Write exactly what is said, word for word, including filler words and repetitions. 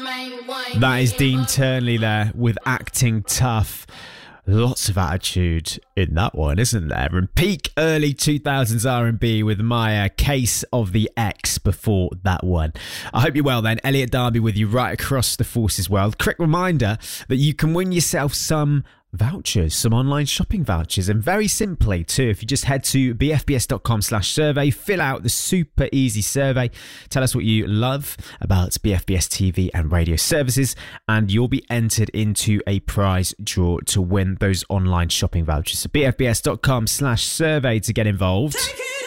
That is Dean Turnley there with Acting Tough. Lots of attitude in that one, isn't there? And peak early two thousands R and B with my uh, Case of the X before that one. I hope you're well then. Elliot Darby with you right across the Forces world. Quick reminder that you can win yourself some vouchers, some online shopping vouchers, and very simply too, if you just head to bfbs.com slash survey, fill out the super easy survey, tell us what you love about B F B S T V and radio services, and you'll be entered into a prize draw to win those online shopping vouchers. So bfbs.com slash survey to get involved. Take it!